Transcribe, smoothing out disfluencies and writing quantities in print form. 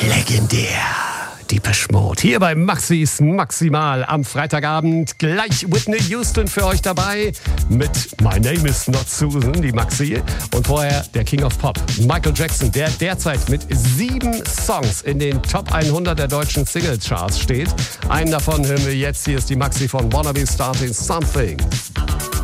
Legendär. Depeche Mode. Hier bei Maxis Maximal am Freitagabend. Gleich Whitney Houston für euch dabei mit My Name is Not Susan, die Maxi. Und vorher der King of Pop, Michael Jackson, der derzeit mit 7 Songs in den Top 100 der deutschen Singlecharts steht. Einen davon hören wir jetzt. Hier ist die Maxi von Wanna Be Starting Something.